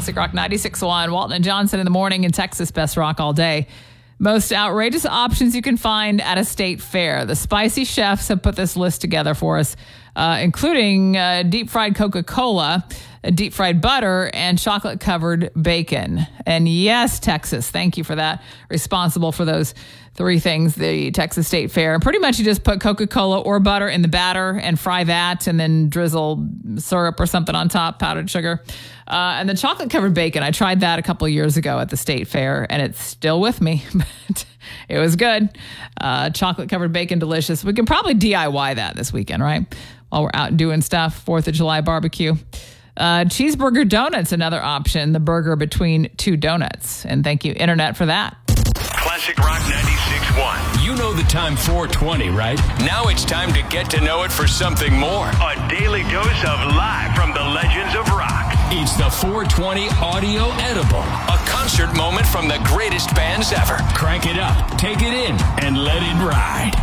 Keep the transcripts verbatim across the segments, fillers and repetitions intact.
Classic Rock ninety-six point one. Walton and Johnson in the morning in Texas. Best rock all day. Most outrageous options you can find at a state fair. The spicy chefs have put this list together for us, uh, including uh, deep-fried Coca-Cola, deep-fried butter, and chocolate-covered bacon. And yes, Texas, thank you for that. Responsible for those three things, the Texas State Fair. And pretty much you just put Coca-Cola or butter in the batter and fry that and then drizzle syrup or something on top, powdered sugar. Uh, and the chocolate-covered bacon, I tried that a couple of years ago at the State Fair, and it's still with me. But it was good. Uh, chocolate-covered bacon, delicious. We can probably D I Y that this weekend, right? While we're out doing stuff, fourth of July barbecue. Uh, cheeseburger donuts, another option, the burger between two donuts. And thank you, Internet, for that. Classic Rock ninety-six point one. You know the time four twenty, right? Now it's time to get to know it for something more. A daily dose of live from the legends of rock. It's the four twenty Audio Edible, a concert moment from the greatest bands ever. Crank it up, take it in, and let it ride.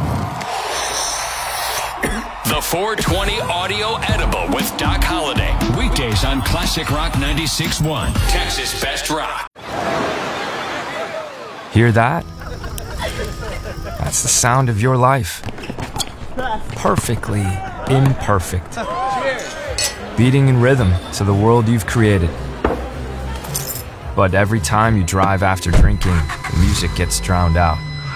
The four twenty Audio Edible with Doc Holliday. Weekdays on Classic Rock ninety-six point one. Texas Best Rock. Hear that? That's the sound of your life. Perfectly imperfect. Beating in rhythm to the world you've created. But every time you drive after drinking, the music gets drowned out.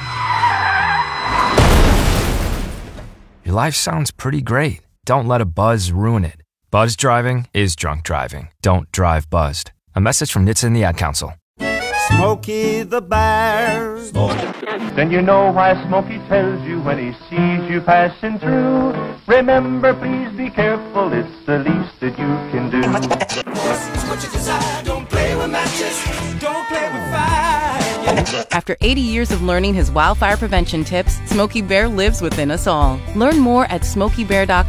Your life sounds pretty great. Don't let a buzz ruin it. Buzz driving is drunk driving. Don't drive buzzed. A message from N H T S A and the Ad Council. Smokey the Bear. Then you know why Smokey tells you when he sees you passing through. Remember, please be careful, it's the least that you can do. What you desire, don't play with matches, don't play with fire. After eighty years of learning his wildfire prevention tips, Smokey Bear lives within us all. Learn more at smokey bear dot com.